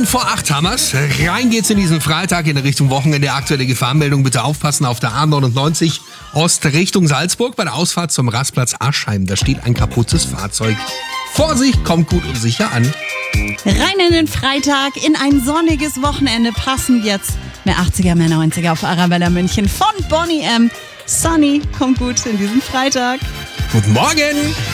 vor 8 haben wir's. Rein geht's in diesen Freitag in Richtung Wochenende. Aktuelle Gefahrenmeldung, bitte aufpassen auf der A99 Ost Richtung Salzburg bei der Ausfahrt zum Rastplatz Aschheim. Da steht ein kaputtes Fahrzeug. Vorsicht, kommt gut und sicher an. Rein in den Freitag, in ein sonniges Wochenende passen jetzt mehr 80er, mehr 90er auf Arabella München von Bonnie M. Sunny, kommt gut in diesen Freitag. Guten Morgen!